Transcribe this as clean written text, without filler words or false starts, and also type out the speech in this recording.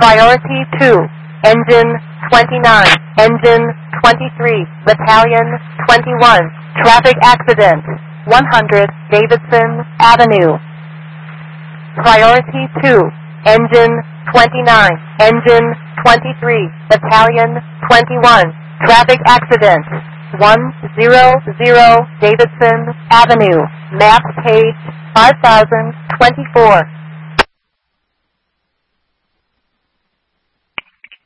Priority 2, Engine 29, Engine 23, Battalion 21, Traffic Accident, 100 Davidson Avenue. Priority 2, Engine 29, Engine 23, Battalion 21, Traffic Accident, 100 Davidson Avenue, map page 5024.